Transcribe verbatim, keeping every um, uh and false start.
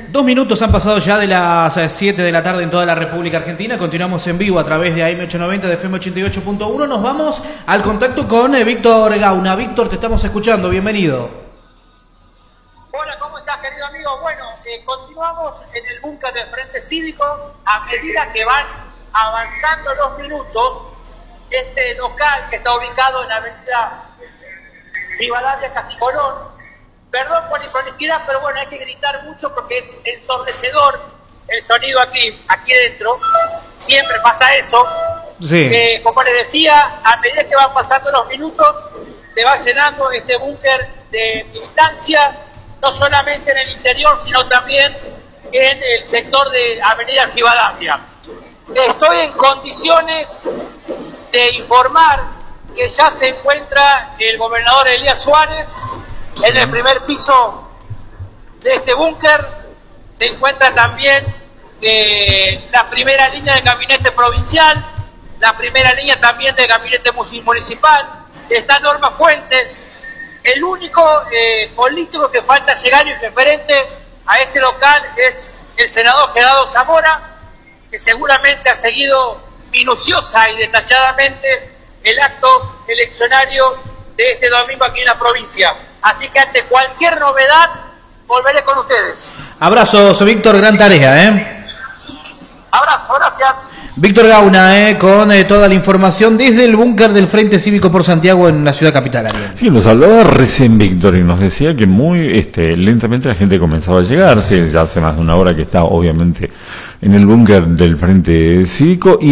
Dos minutos han pasado ya de las siete de la tarde en toda la República Argentina. Continuamos en vivo a través de A M ochocientos noventa de F M ochenta y ocho punto uno. Nos vamos al contacto con eh, Víctor Gauna. Víctor, te estamos escuchando. Bienvenido. Hola, ¿cómo estás, querido amigo? Bueno, eh, continuamos en el búnker del Frente Cívico. A medida que van avanzando los minutos, este local que está ubicado en la avenida Rivadavia, Casi Colón. Perdón por la improlijidad, pero bueno, hay que gritar mucho porque es ensordecedor el sonido aquí, aquí dentro. Siempre pasa eso. Sí. Eh, como les decía, a medida que van pasando los minutos, se va llenando este búnker de militancia, no solamente en el interior, sino también en el sector de Avenida Rivadavia. Estoy en condiciones de informar que ya se encuentra el gobernador Elías Suárez en el primer piso de este búnker. Se encuentra también eh, la primera línea del gabinete provincial, la primera línea también del gabinete municipal. Está Norma Fuentes, el único eh, político que falta llegar y referente a este local es el senador Gerardo Zamora, que seguramente ha seguido minuciosa y detalladamente el acto eleccionario de este domingo aquí en la provincia. Así que ante cualquier novedad, volveré con ustedes. Abrazos, Víctor, gran tarea, ¿eh? Abrazo, gracias. Víctor Gauna, eh, con eh, toda la información desde el búnker del Frente Cívico por Santiago en la ciudad capital. Ariel. Sí, nos hablaba recién Víctor y nos decía que muy este, lentamente la gente comenzaba a llegar. Sí, ya hace más de una hora que está obviamente en el búnker del Frente Cívico. Y